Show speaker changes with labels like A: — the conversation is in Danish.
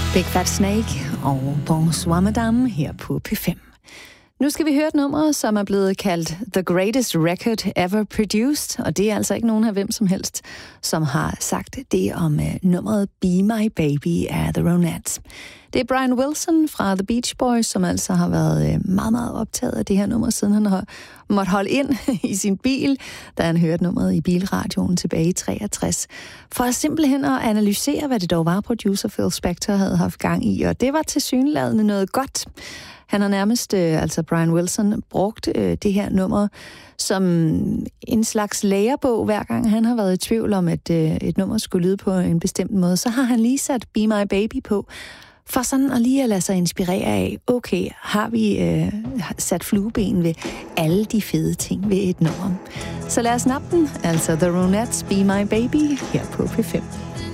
A: Big Fat Snake og Bonsoir Madame her på P5. Nu skal vi høre et nummer, som er blevet kaldt The Greatest Record Ever Produced, og det er altså ikke nogen af hvem som helst, som har sagt det om nummeret Be My Baby af The Ronettes. Det er Brian Wilson fra The Beach Boys, som altså har været meget, meget optaget af det her nummer, siden han har måttet holde ind i sin bil, da han hørte nummeret i bilradioen tilbage i 63. For simpelthen at analysere, hvad det dog var, producer Phil Spector havde haft gang i, og det var tilsyneladende noget godt. Han har nærmest, altså Brian Wilson, brugt det her nummer som en slags lærebog, hver gang han har været i tvivl om, at et nummer skulle lyde på en bestemt måde. Så har han lige sat Be My Baby på, for sådan at lige at lade sig inspirere af, okay, har vi sat flueben ved alle de fede ting ved et nummer. Så lad os snappe den, altså The Ronettes Be My Baby, her på P5.